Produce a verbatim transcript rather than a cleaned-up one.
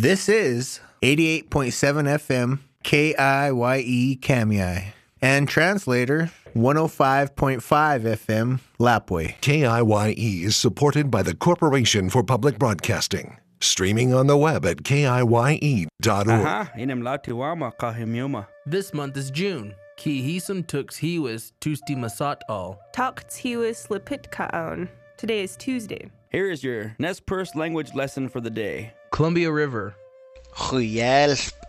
This is eighty-eight point seven F M K I Y E Kamiai and translator one oh five point five F M Lapwai. K I Y E is supported by the Corporation for Public Broadcasting. Streaming on the web at K I Y E dot org. Aha, inem latiwama kahimiuma. This month is June. Ki hisum tux hiwis tusti masat all. Talks hiwis lipitkaon. Today is Tuesday. Here is your Nez Perce language lesson for the day. Columbia River. Huyel